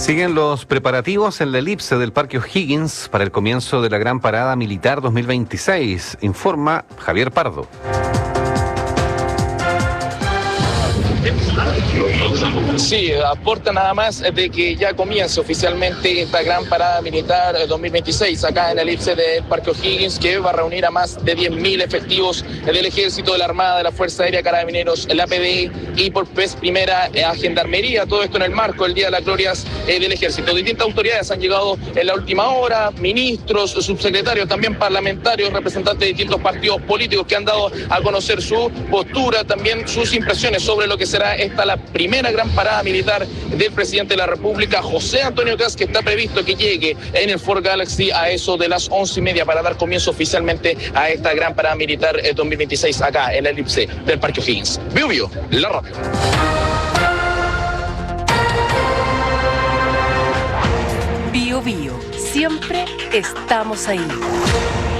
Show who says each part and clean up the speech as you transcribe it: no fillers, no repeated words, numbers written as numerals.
Speaker 1: Siguen los preparativos en la elipse del Parque O'Higgins para el comienzo de la Gran Parada Militar 2026, informa Javier Pardo.
Speaker 2: Sí, aporta nada más de que ya comience oficialmente esta Gran Parada Militar 2026 acá en la elipse del Parque O'Higgins, que va a reunir a más de 10.000 efectivos del Ejército, de la Armada, de la Fuerza Aérea, Carabineros, la PDI y por vez primera a Gendarmería, todo esto en el marco del Día de las Glorias del Ejército. Distintas autoridades han llegado en la última hora, ministros, subsecretarios, también parlamentarios, representantes de distintos partidos políticos que han dado a conocer su postura, también sus impresiones sobre lo que será esta la primera gran parada militar del presidente de la República, José Antonio Kast, que está previsto que llegue en el Ford Galaxy a eso de las 11:30 para dar comienzo oficialmente a esta gran parada militar 2026 acá en la elipse del Parque O'Higgins. Bio, la radio.
Speaker 3: Bio, siempre estamos ahí.